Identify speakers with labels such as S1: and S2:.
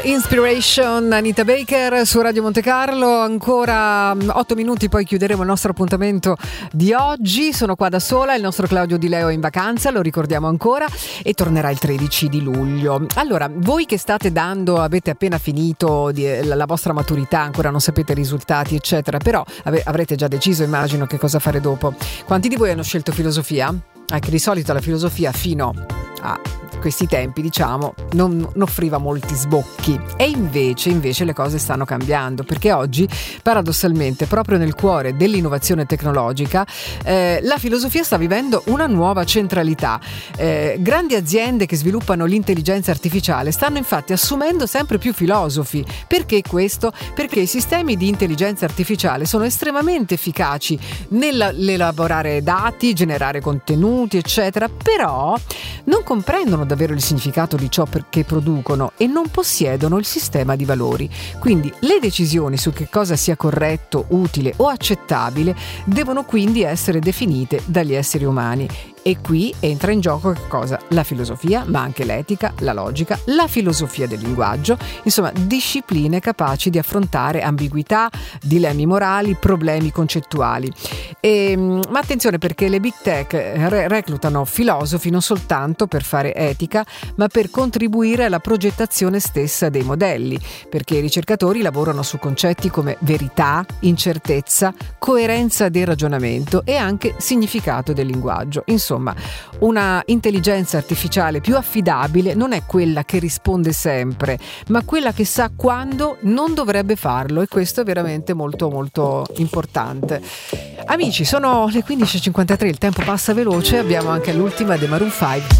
S1: Inspiration, Anita Baker su Radio Monte Carlo. Ancora 8 minuti, poi chiuderemo il nostro appuntamento di oggi. Sono qua da sola, il nostro Claudio Di Leo è in vacanza, lo ricordiamo ancora, e tornerà il 13 di luglio. Allora, voi che state avete appena finito la vostra maturità, ancora non sapete i risultati eccetera, però avrete già deciso, immagino, che cosa fare dopo. Quanti di voi hanno scelto filosofia? Che di solito la filosofia fino a questi tempi, diciamo, non offriva molti sbocchi, e invece le cose stanno cambiando, perché oggi paradossalmente proprio nel cuore dell'innovazione tecnologica la filosofia sta vivendo una nuova centralità. Grandi aziende che sviluppano l'intelligenza artificiale stanno infatti assumendo sempre più filosofi. Perché questo? Perché i sistemi di intelligenza artificiale sono estremamente efficaci nell'elaborare dati, generare contenuti eccetera, però non comprendono davvero il significato di ciò che producono e non possiedono il sistema di valori. Quindi le decisioni su che cosa sia corretto, utile o accettabile devono quindi essere definite dagli esseri umani. E qui entra in gioco che cosa? La filosofia, ma anche l'etica, la logica, la filosofia del linguaggio, insomma discipline capaci di affrontare ambiguità, dilemmi morali, problemi concettuali. Ma attenzione, perché le big tech reclutano filosofi non soltanto per fare etica, ma per contribuire alla progettazione stessa dei modelli, perché i ricercatori lavorano su concetti come verità, incertezza, coerenza del ragionamento e anche significato del linguaggio. Insomma, una intelligenza artificiale più affidabile non è quella che risponde sempre, ma quella che sa quando non dovrebbe farlo, e questo è veramente molto molto importante. Amici, sono le 15:53, il tempo passa veloce, abbiamo anche l'ultima dei Maroon 5.